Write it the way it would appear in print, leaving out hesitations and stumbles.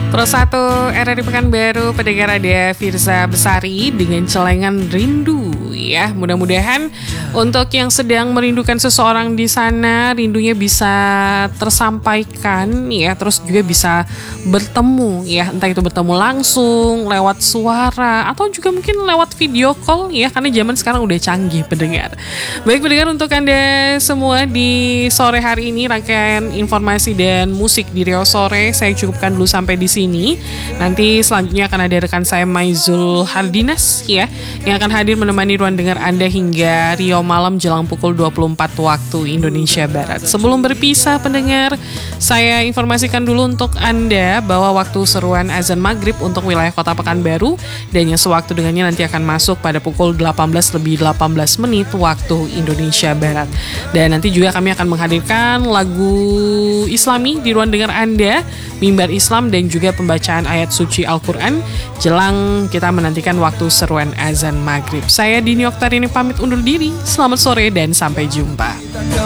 Terus satu RRI Pekanbaru, pendengar ada Firza Besari dengan celengan rindu ya. Mudah-mudahan untuk yang sedang merindukan seseorang di sana, rindunya bisa tersampaikan ya, terus juga bisa bertemu ya, entah itu bertemu langsung lewat suara atau juga mungkin lewat video call ya, karena zaman sekarang udah canggih pendengar. Baik pendengar, untuk Anda semua di sore hari ini rangkaian informasi dan musik di Rio Sore saya cukupkan dulu sampai di sini. Nanti selanjutnya akan ada rekan saya Maizul Hardinas ya, yang akan hadir menemani ruang dengar Anda hingga Rio malam jelang pukul 24 waktu Indonesia Barat. Sebelum berpisah pendengar, saya informasikan dulu untuk Anda bahwa waktu seruan azan maghrib untuk wilayah Kota Pekanbaru dan yang sewaktu dengannya nanti akan masuk pada pukul 18:18 waktu Indonesia Barat. Dan nanti juga kami akan menghadirkan lagu Islami di ruang dengar Anda, mimbar Islam dan juga pembacaan ayat suci Al-Quran jelang kita menantikan waktu seruan azan maghrib. Saya Dini Oktarini pamit undur diri. Selamat sore dan sampai jumpa.